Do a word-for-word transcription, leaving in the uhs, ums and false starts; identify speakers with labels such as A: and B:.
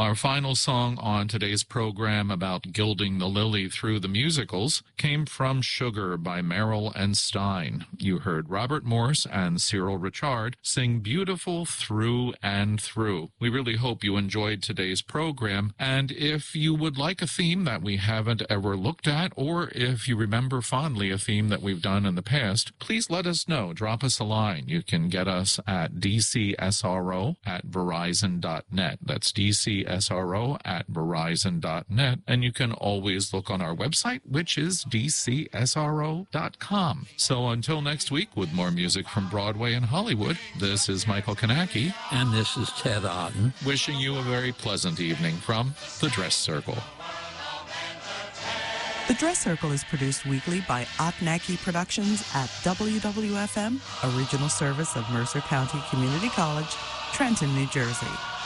A: Our final song on today's program about gilding the lily through the musicals came from Sugar by Merrill and Stein. You heard Robert Morse and Cyril Richard sing Beautiful Through and Through. We really hope you enjoyed today's program, and if you would like a theme that we haven't ever looked at, or if you remember fondly a theme that we've done in the past, please let us know. Drop us a line. You can get us at d c s r o at verizon dot net. That's d c s r o at verizon dot net, and you can always look on our website, which is d c s r o dot com. So until next week with more music from Broadway and Hollywood, this is Michael Kanaki.
B: And this is Ted Otten.
A: Wishing you a very pleasant evening from The Dress Circle.
C: The Dress Circle is produced weekly by Otnacki Productions at W W F M, a regional service of Mercer County Community College, Trenton, New Jersey.